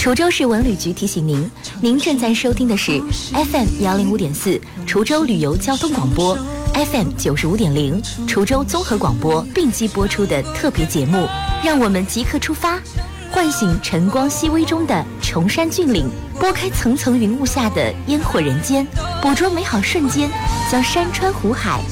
滁州市文旅局提醒您，您正在收听的是 FM 105.4滁州旅游交通广播， FM 95.0滁州综合广播并机播出的特别节目。让我们即刻出发，唤醒晨光熹微中的崇山峻岭，拨开层层云雾下的烟火人间，捕捉美好瞬间，将山川湖海